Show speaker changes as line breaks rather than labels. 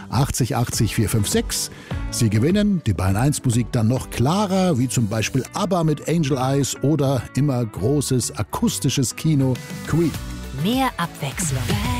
80 80 456. Sie gewinnen die Bayern 1 Musik dann noch klarer, wie zum Beispiel ABBA mit Angel Eyes oder immer großes akustisches Kino Queen.
Mehr Abwechslung.